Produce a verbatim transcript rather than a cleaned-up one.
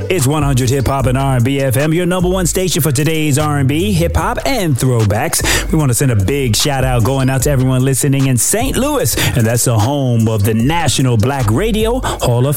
It's one hundred Hip Hop and R and B F M, your number one station for today's R and B, hip hop, and throwbacks. We want to send a big shout out going out to everyone listening in Saint Louis, and that's the home of the National Black Radio Hall of